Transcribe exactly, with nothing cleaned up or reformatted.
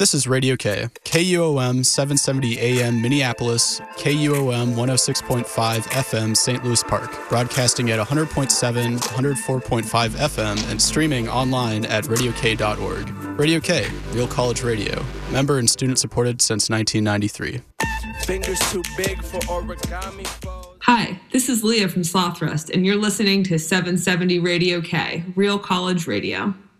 This is Radio K, K U O M seven seventy A M Minneapolis, K U O M one oh six point five F M Saint Louis Park, broadcasting at one hundred point seven, one hundred four point five F M, and streaming online at radio k dot org. Radio K, Real College Radio, member and student supported since nineteen ninety-three. Fingers too big for origami foes. Hi, this is Leah from Slothrust, and you're listening to seven seventy Radio K, Real College Radio.